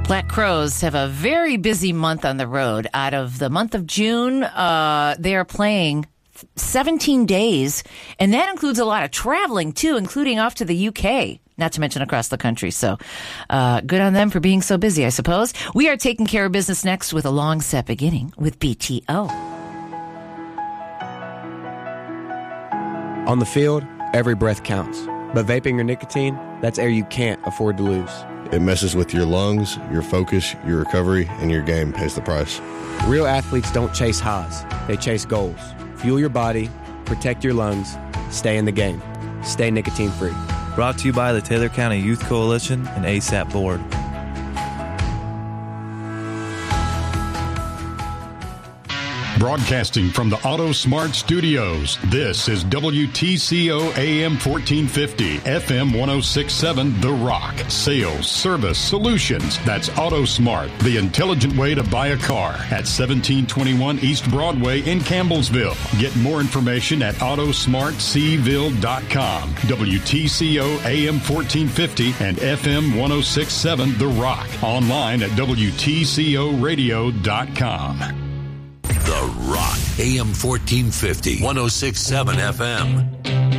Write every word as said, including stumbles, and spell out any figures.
Black Crowes have a very busy month on the road. Out of the month of June, uh, they are playing seventeen days, and that includes a lot of traveling, too, including off to the U K, not to mention across the country. So uh, good on them for being so busy, I suppose. We are taking care of business next with a long set beginning with B T O. On the field, every breath counts. But vaping or nicotine, that's air you can't afford to lose. It messes with your lungs, your focus, your recovery, and your game pays the price. Real athletes don't chase highs. They chase goals. Fuel your body, protect your lungs, stay in the game. Stay nicotine-free. Brought to you by the Taylor County Youth Coalition and A S A P Board. Broadcasting from the Auto Smart Studios, this is W T C O A M fourteen fifty, F M ten sixty-seven, The Rock. Sales, service, solutions. That's Auto Smart, the intelligent way to buy a car at seventeen twenty-one East Broadway in Campbellsville. Get more information at auto smart c ville dot com. W T C O A M fourteen fifty and F M ten sixty-seven, The Rock. Online at W T C O radio dot com. The Rock, A M fourteen fifty, ten sixty-seven F M.